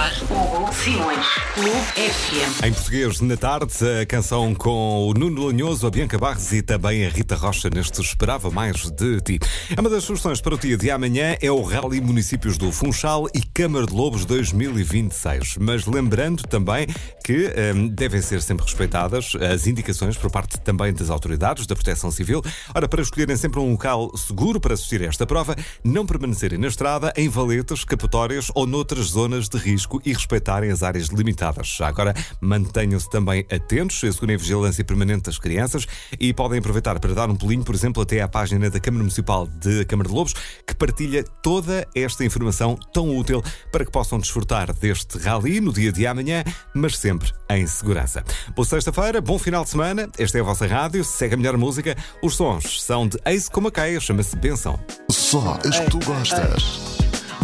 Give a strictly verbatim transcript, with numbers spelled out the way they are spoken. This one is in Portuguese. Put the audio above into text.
apresentar Hugo Simões, Clube F M. Em português, na tarde, a canção com o Nuno Lanhoso, a Bianca Barros e também a Rita Rocha neste Esperava Mais de Ti. Uma das sugestões para o dia de amanhã é o Rally Municípios do Funchal e Câmara de Lobos dois mil e vinte e seis. Mas lembrando também que hum, devem ser sempre respeitadas as indicações por parte também das autoridades da Proteção Civil. Ora, para escolherem sempre um local seguro para assistir a esta prova, não permanecerem na estrada, em valetas, escapatórias ou noutras zonas de risco e respeitarem as áreas limitadas. Já agora, mantenham-se também atentos, assegurem a vigilância permanente das crianças e podem aproveitar para dar um pulinho, por exemplo, até à página da Câmara Municipal de Câmara de Lobos, que partilha toda esta informação tão útil para que possam desfrutar deste rally no dia de amanhã, mas sempre em segurança. Boa sexta-feira, bom final de semana. Esta é a vossa rádio, segue a melhor música. Os sons são de Ace Comacaia, chama-se Benção. Só as que tu gostas.